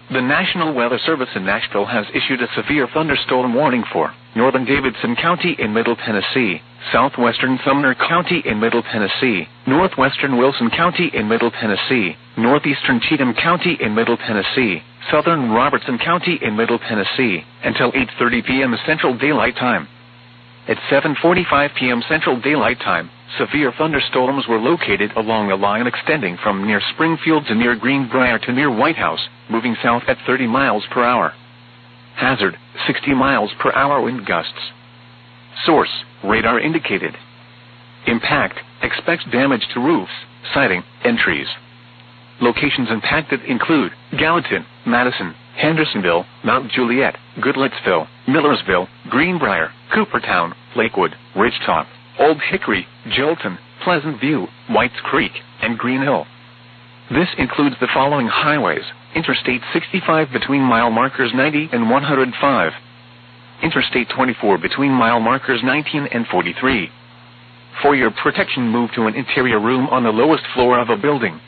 The National Weather Service in Nashville has issued a severe thunderstorm warning for northern Davidson County in Middle Tennessee, southwestern Sumner County in Middle Tennessee, northwestern Wilson County in Middle Tennessee, northeastern Cheatham County in Middle Tennessee, southern Robertson County in Middle Tennessee, until 8:30 p.m. Central Daylight Time. At 7:45 p.m. Central Daylight Time, severe thunderstorms were located along a line extending from near Springfield to near Greenbrier to near White House, moving south at 30 miles per hour. Hazard, 60 miles per hour wind gusts. Source, radar indicated. Impact, expects damage to roofs, siding, and trees. Locations impacted include Gallatin, Madison, Hendersonville, Mount Juliet, Goodlettsville, Millersville, Greenbrier, Coopertown, Lakewood, Ridgetop, Old Hickory, Jolton, Pleasant View, Whites Creek, and Green Hill. This includes the following highways: Interstate 65 between mile markers 90 and 105. Interstate 24 between mile markers 19 and 43. For your protection, move to an interior room on the lowest floor of a building.